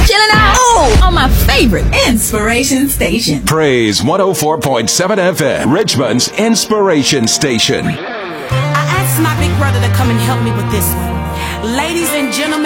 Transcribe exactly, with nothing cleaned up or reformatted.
chilling out oh, on my favorite inspiration station. Praise one oh four point seven F M, Richmond's inspiration station. I asked my big brother to come and help me with this one. Ladies and gentlemen,